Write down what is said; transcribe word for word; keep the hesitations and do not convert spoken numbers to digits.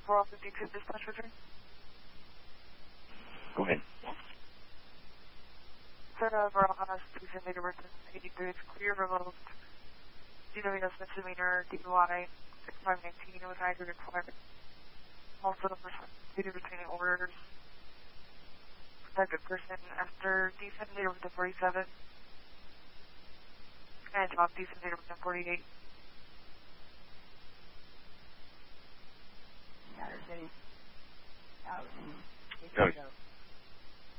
four fifty-two dispatch return. Go ahead. Third of Rojas, Tucson, data birth eighty-three, it's clear for both D W S misdemeanor, D U I, sixty-five nineteen with aggregate required. Also, data retaining orders. Protected person after decent data with the forty-seven. And top decent data with the forty-eight. Outer City. Out. Go.